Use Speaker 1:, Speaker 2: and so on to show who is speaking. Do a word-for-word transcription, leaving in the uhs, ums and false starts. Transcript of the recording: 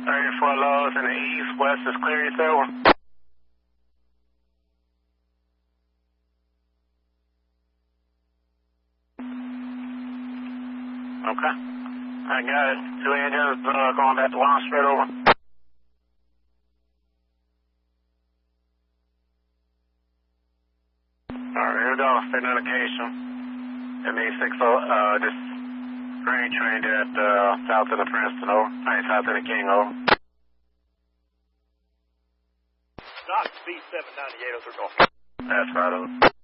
Speaker 1: thirty-four lows in the east, west is clear, you said? Over. Okay. I got it. Two engines uh, going back to Long straight over. Alright, here we go. Signal indication. M E six oh, uh, this grain train at uh, south of the Princeton, over. Alright, south of the King, over.
Speaker 2: Knox B seven ninety-eight, over.
Speaker 1: That's right, over.